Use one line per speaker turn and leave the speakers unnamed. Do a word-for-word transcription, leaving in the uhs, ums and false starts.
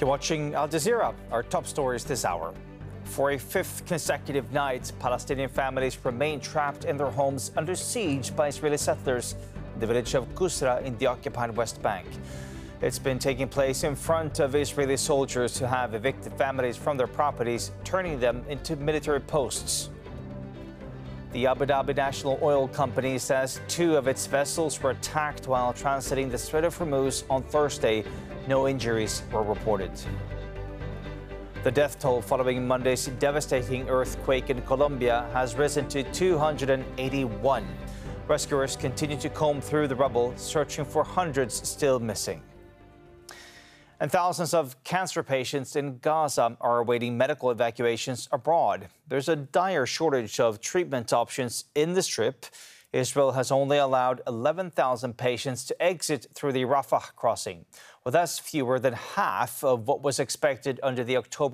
You're watching Al Jazeera, our top stories this hour. For a fifth consecutive night, Palestinian families remain trapped in their homes under siege by Israeli settlers in the village of Kusra in the occupied West Bank. It's been taking place in front of Israeli soldiers who have evicted families from their properties, turning them into military posts. The Abu Dhabi National Oil Company says two of its vessels were attacked while transiting the Strait of Hormuz on Thursday. No injuries were reported. The death toll following Monday's devastating earthquake in Colombia has risen to two hundred eighty-one. Rescuers continue to comb through the rubble, searching for hundreds still missing. And thousands of cancer patients in Gaza are awaiting medical evacuations abroad. There's a dire shortage of treatment options in the Strip. Israel has only allowed eleven thousand patients to exit through the Rafah crossing. Well, that's fewer than half of what was expected under the October